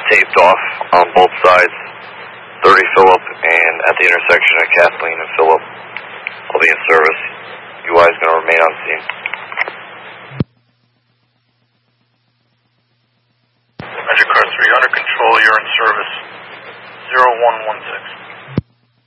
taped off on both sides. 30 Phillip, and at the intersection of Kathleen and Phillip, I'll be in service. UI is going to remain on scene.